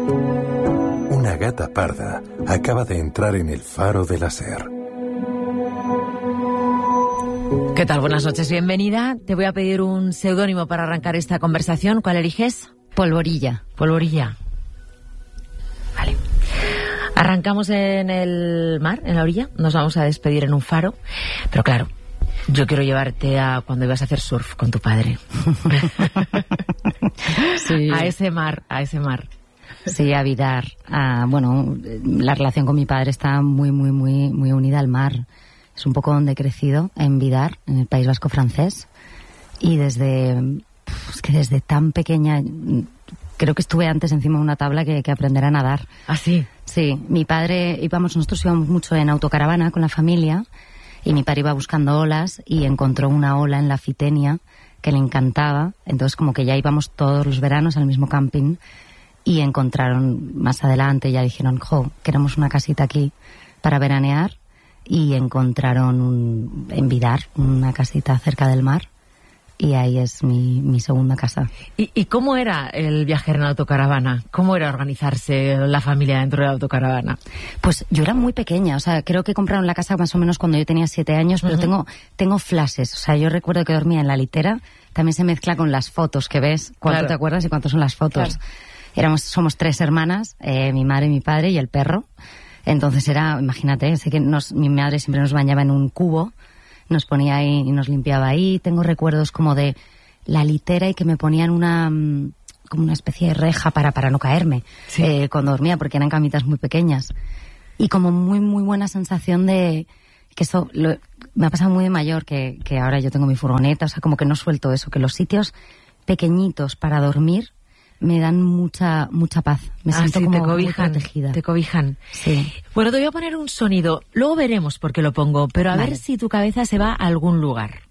Una gata parda acaba de entrar en el faro de la SER. ¿Qué tal? Buenas noches, bienvenida. Te voy a pedir un seudónimo para arrancar esta conversación. ¿Cuál eliges? Polvorilla. Polvorilla. Vale. Arrancamos en el mar, en la orilla. Nos vamos a despedir en un faro. Pero claro, yo quiero llevarte a cuando ibas a hacer surf con tu padre. Sí. A ese mar. Sí, a Vidar. Bueno, la relación con mi padre está muy unida al mar. Es un poco donde he crecido, en Vidar, en el País Vasco francés. Y desde tan pequeña, creo que estuve antes encima de una tabla que aprender a nadar. ¿Ah, sí? Sí, mi padre, nosotros íbamos mucho en autocaravana con la familia, y mi padre iba buscando olas y encontró una ola en la Fitenia que le encantaba. Entonces como que ya íbamos todos los veranos al mismo camping, y encontraron más adelante, ya dijeron, queremos una casita aquí para veranear, y encontraron en Vidar una casita cerca del mar, y ahí es mi segunda casa. ¿Y cómo era el viajar en la autocaravana? ¿Cómo era organizarse la familia dentro de la autocaravana? Pues yo era muy pequeña, creo que compraron la casa más o menos cuando yo tenía 7 años, pero tengo flashes, yo recuerdo que dormía en la litera. También se mezcla con las fotos que ves, cuánto te acuerdas y cuántas son las fotos. Claro. Somos 3 hermanas, mi madre, mi padre y el perro. Entonces imagínate, sé que mi madre siempre nos bañaba en un cubo, nos ponía ahí y nos limpiaba ahí. Tengo recuerdos como de la litera y que me ponían como una especie de reja para no caerme, sí, cuando dormía, porque eran camitas muy pequeñas. Y como muy buena sensación de que eso me ha pasado muy de mayor, que ahora yo tengo mi furgoneta, como que no suelto eso, que los sitios pequeñitos para dormir me dan mucha paz. Me siento como muy protegida. Te cobijan. Sí. Bueno, te voy a poner un sonido. Luego veremos por qué lo pongo, pero a ver si tu cabeza se va a algún lugar.